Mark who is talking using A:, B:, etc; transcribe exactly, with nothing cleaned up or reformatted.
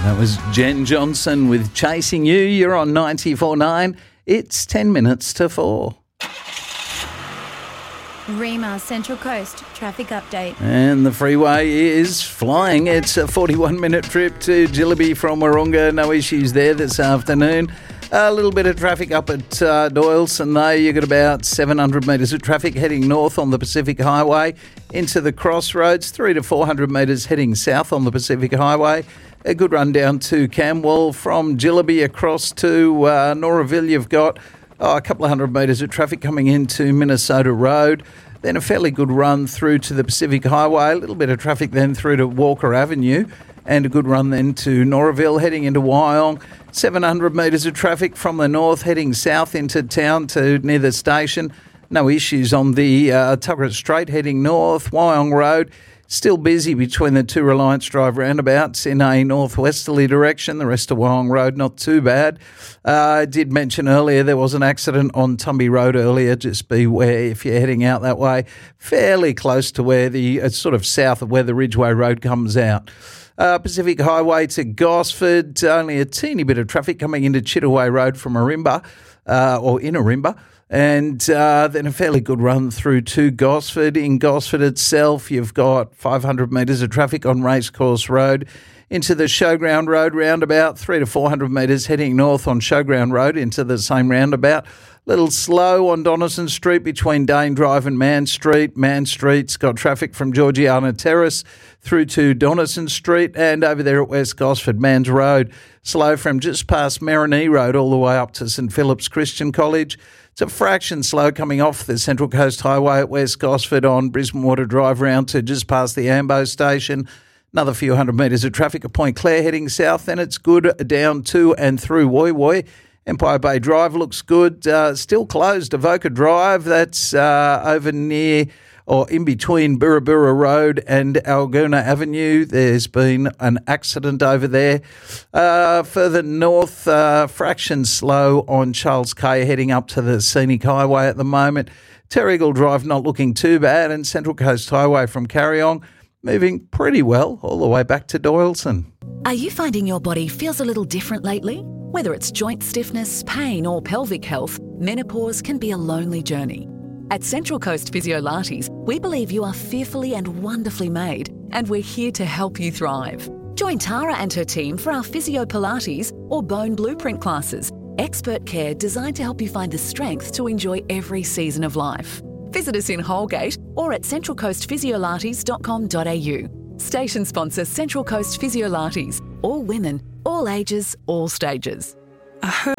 A: That was Jen Johnson with Chasing You. You're on ninety-four point nine. It's ten minutes to four.
B: Rima Central Coast traffic update.
A: And the freeway is flying. It's a forty-one minute trip to Jillaby from Wahroonga. No issues there this afternoon. A little bit of traffic up at uh, Doyleson though. You've got about seven hundred metres of traffic heading north on the Pacific Highway into the crossroads, three to four hundred metres heading south on the Pacific Highway. A good run down to Camwell from Jillaby across to uh, Noraville. You've got oh, a couple of hundred metres of traffic coming into Minnesota Road. Then a fairly good run through to the Pacific Highway. A little bit of traffic then through to Walker Avenue. And a good run then to Noraville heading into Wyong. seven hundred metres of traffic from the north heading south into town to near the station. No issues on the uh, Tuggerett Strait heading north. Wyong Road still busy between the two Reliance Drive roundabouts in a northwesterly direction. The rest of Wyong Road not too bad. Uh, I did mention earlier there was an accident on Tumby Road earlier. Just beware if you're heading out that way. Fairly close to where the, it's sort of south of where the Ridgeway Road comes out. Uh, Pacific Highway to Gosford, only a teeny bit of traffic coming into Chittaway Road from Arimba, uh, or in Arimba. And uh, then a fairly good run through to Gosford. In Gosford itself, you've got five hundred metres of traffic on Racecourse Road into the Showground Road roundabout, three to four hundred metres heading north on Showground Road into the same roundabout. Little slow on Donaldson Street between Dane Drive and Mann Street. Mann Street's got traffic from Georgiana Terrace through to Donaldson Street, and over there at West Gosford, Manns Road, slow from just past Marinee Road all the way up to St Philip's Christian College. It's a fraction slow coming off the Central Coast Highway at West Gosford on Brisbane Water Drive round to just past the Ambo station. Another few hundred metres of traffic at Point Clare heading south. Then it's good down to and through Woy Woy. Empire Bay Drive looks good. Uh, still closed. Avoca Drive, that's uh, over near or in between Burrabura Road and Alguna Avenue. There's been an accident over there. Uh, further north, uh, fraction slow on Charles K heading up to the Scenic Highway at the moment. Terrigal Drive not looking too bad, and Central Coast Highway from Carryong moving pretty well all the way back to Doyleson.
C: Are you finding your body feels a little different lately? Whether it's joint stiffness, pain or pelvic health, menopause can be a lonely journey. At Central Coast Physiolates, we believe you are fearfully and wonderfully made, and we're here to help you thrive. Join Tara and her team for our Physio Pilates or Bone Blueprint classes, expert care designed to help you find the strength to enjoy every season of life. Visit us in Holgate or at central coast physiolates dot com dot a u. Station sponsor Central Coast Physiolates. All women, all ages, all stages.
D: I heard